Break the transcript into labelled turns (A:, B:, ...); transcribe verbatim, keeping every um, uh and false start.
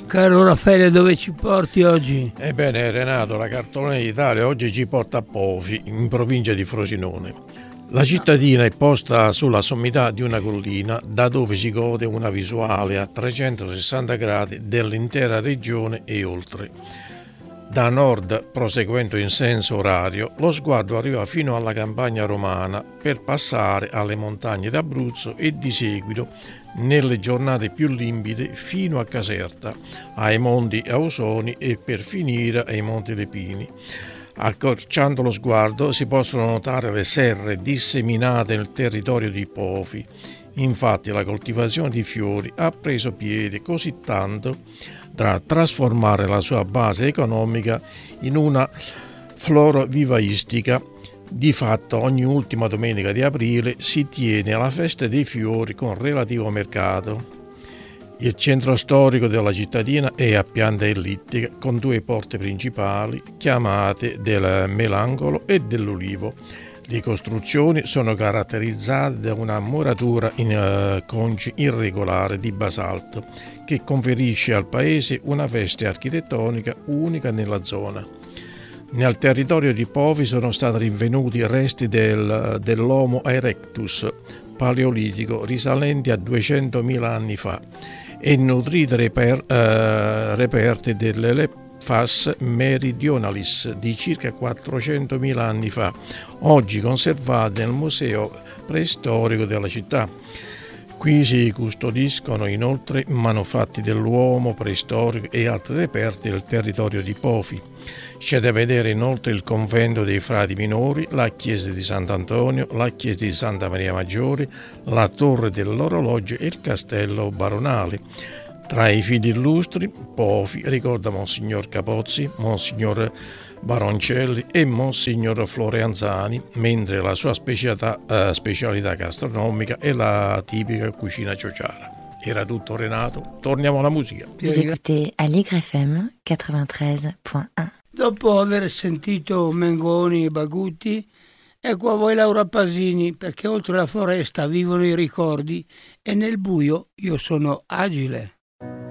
A: Caro Raffaele, dove ci porti oggi?
B: Ebbene Renato, la Cartolina d'Italia oggi ci porta a Pofi, in provincia di Frosinone. La cittadina è posta sulla sommità di una collina da dove si gode una visuale a trecentosessanta gradi dell'intera regione e oltre. Da nord, proseguendo in senso orario, lo sguardo arriva fino alla campagna romana per passare alle montagne d'Abruzzo e di seguito, nelle giornate più limpide, fino a Caserta, ai monti Ausoni e per finire ai monti Lepini. Accorciando lo sguardo si possono notare le serre disseminate nel territorio di Pofi. Infatti la coltivazione di fiori ha preso piede così tanto da trasformare la sua base economica in una florovivaistica. Di fatto ogni ultima domenica di aprile si tiene la festa dei fiori con relativo mercato. Il centro storico della cittadina è a pianta ellittica con due porte principali chiamate del Melangolo e dell'Ulivo. Le costruzioni sono caratterizzate da una muratura in uh, conci irregolare di basalto che conferisce al paese una veste architettonica unica nella zona. Nel territorio di Pofi sono stati rinvenuti resti del, dell'Homo erectus paleolitico risalenti a duecentomila anni fa e nutrite reper, uh, reperte dell'Elephas meridionalis di circa quattrocentomila anni fa, oggi conservate nel museo preistorico della città. Qui si custodiscono inoltre manufatti dell'uomo preistorico e altri reperti del territorio di Pofi. C'è da vedere inoltre il convento dei frati minori, la chiesa di Sant'Antonio, la chiesa di Santa Maria Maggiore, la torre dell'orologio e il castello baronale. Tra i figli illustri, Pofi ricorda Monsignor Capozzi, Monsignor Baroncelli e Monsignor Floreanzani, mentre la sua specialità, eh, specialità gastronomica è la tipica cucina ciociara. Era tutto Renato, torniamo alla musica.
C: Vous écoutez Allegre F M quatre-vingt-treize virgola uno.
A: Dopo aver sentito Mengoni e Bagutti, ecco a voi Laura Pasini, perché oltre la foresta vivono i ricordi e nel buio io sono agile.